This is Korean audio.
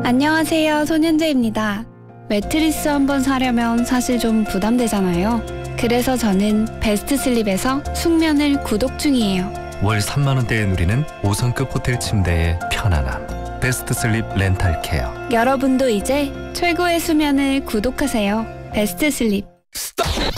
안녕하세요, 손현재입니다. 매트리스 한번 사려면 사실 좀 부담되잖아요. 그래서 저는 베스트 슬립에서 숙면을 구독 중이에요. 월 3만 원대에 누리는 5성급 호텔 침대의 편안함. 베스트 슬립 렌탈 케어. 여러분도 이제 최고의 수면을 구독하세요. 베스트 슬립.